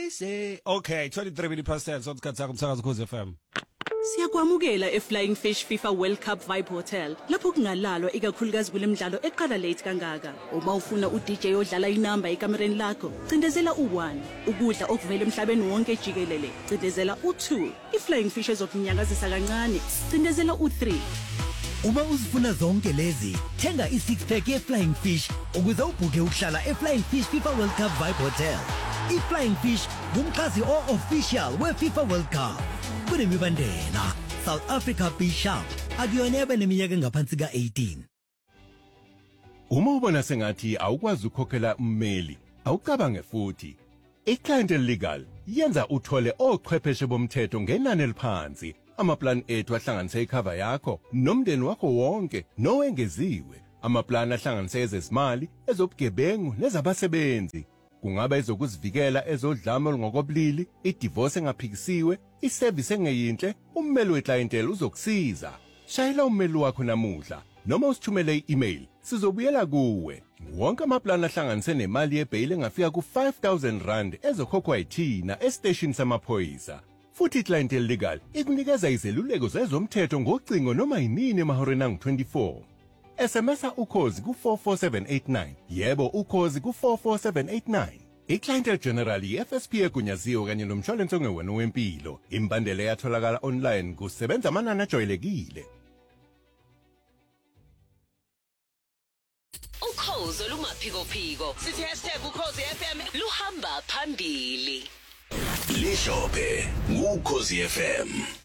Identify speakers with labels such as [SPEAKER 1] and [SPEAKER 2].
[SPEAKER 1] easy. Okay, 23 minutes past 10. Sosikhathi sakho umsakazo Ukhozi FM.
[SPEAKER 2] Siyakwamukela eFlying Fish FIFA World Cup Vibe Hotel. Lapho kungalalwa ikakhulukazi kulemidlalo eqala late kangaka. Uma ufuna uDJ odlala inamba ekamereni lakho, cindezela u1. Ukudla okuvela emhlabeni wonke jikelele, cindezela u2. iFlying Fish ezokunyakazisa kancane, cindezela u3.
[SPEAKER 3] Uma uzifuna zonke lezi, thenga i6 pack yeFlying Fish ukuze ubhuke ukuhlala eFlying Fish FIFA World Cup Vibe Hotel. iFlying Fish ngumxhasi official weFIFA World Cup. Kunemibandela South Africa Bishop akuyona abaneminyaka engaphansi ka18.
[SPEAKER 4] Uma ubona sengathi awukwazi ukukhokhela ummeli, awucabange futhi. iClientele Legal yenza uthole ochwepheshe bomthetho ngenani eliphansi. Amaplan ethu ahlanganise icover yakho nomndeni wakho wonke nowengeziwe. Amaplan ahlanganise ezezimali, ezobugebengu nezabasebenzi. Kungaba ezokuzivikela ezodlame olungokobulili, idivorce engaphikisiwe, iservice engeyinhle, ummeli weClientele uzokusiza. Shayela ummeli wakho namuhla noma usithumele i-email, sizobuyela kuwe. Wonke amaplan ahlanganise nemali yebail engafika ku R5,000 ezokhokhwa yithina estation samaphoyisa. Futhi iClientele Legal ikunikeza izeluleko zezomthetho ngocingo noma yinini emahoreni angu-24. SMS ukhozi ku44789. Yebo ukhozi ku44789. iClientele General yeFSP egunyaziwe kanye nomshwalense ongewena wempilo. Imbandela yatholakala online kusebenza amanani ajwayelekile.
[SPEAKER 5] Ukhozi olumaphiko sithi #Ukhozi FM luhamba phambili.
[SPEAKER 6] Lishophe ngukhozi FM.